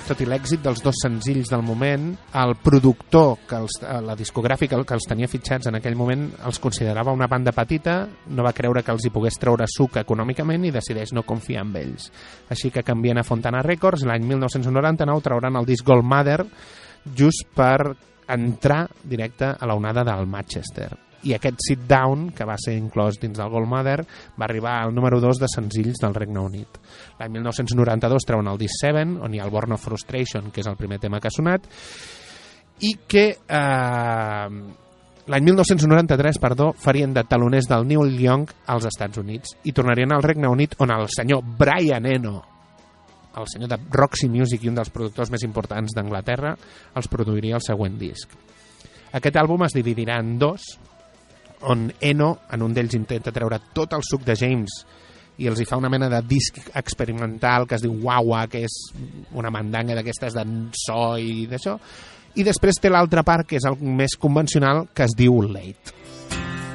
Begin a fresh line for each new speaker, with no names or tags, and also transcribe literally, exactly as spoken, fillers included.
tot i l'èxit dels dos senzills del moment, el productor, que els, la discogràfica que els tenia fitxats en aquell moment, els considerava una banda petita, no va creure que els hi pogués treure suc econòmicament i decideix no confiar en ells. Així que canvien a Fontana Records, l'any mil nou-cents noranta-nou trauran el disc Gold Mother just per entrar directe a l'onada del Manchester. I aquest Sit Down, que va ser inclòs dins del Gold Mother, va arribar al número dos de senzills del Regne Unit. L'any mil nou-cents noranta-dos treuen el disc Seven, on hi ha el Born of Frustration, que és el primer tema que ha sonat, i que eh, l'any mil nou-cents noranta-tres, perdó, farien de taloners del Neil Young als Estats Units i tornarien al Regne Unit, on el senyor Brian Eno, el senyor de Roxy Music i un dels productors més importants d'Anglaterra, els produiria el següent disc. Aquest àlbum es dividirà en dos, on Eno, en un d'ells, intenta treure tot el suc de James i els hi fa una mena de disc experimental que es diu Wawa, que és una mandanga d'aquestes de so i d'això, i després té l'altra part, que és el més convencional, que es diu Late.